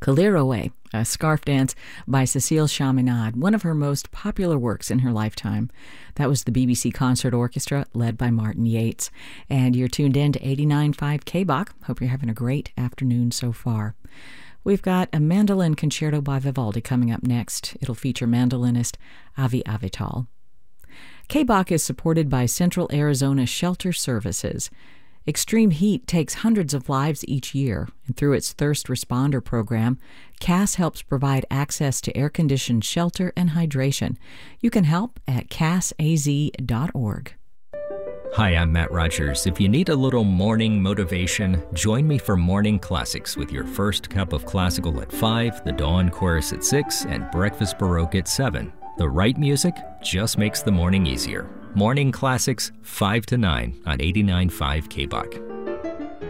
Clear a scarf dance by Cécile Chaminade, one of her most popular works in her lifetime. That was the BBC Concert Orchestra, led by Martin Yates. And you're tuned in to 89.5 KBOC. Hope you're having a great afternoon so far. We've got a mandolin concerto by Vivaldi coming up next. It'll feature mandolinist Avi Avital. KBOC is supported by Central Arizona Shelter Services. Extreme heat takes hundreds of lives each year, and through its Thirst Responder program, CAS helps provide access to air-conditioned shelter and hydration. You can help at casaz.org. Hi, I'm Matt Rogers. If you need a little morning motivation, join me for Morning Classics with your first cup of classical at 5, the Dawn Chorus at 6, and Breakfast Baroque at 7. The right music just makes the morning easier. Morning Classics, 5 to 9 on 89.5 KBOC.